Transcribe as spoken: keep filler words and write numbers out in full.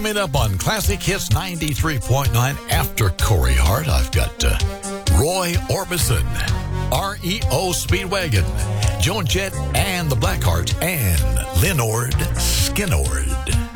Coming up on Classic Hits ninety-three point nine after Corey Hart, I've got uh, Roy Orbison, R E O Speedwagon, Joan Jett and the Blackhearts, and Leonard Skinord.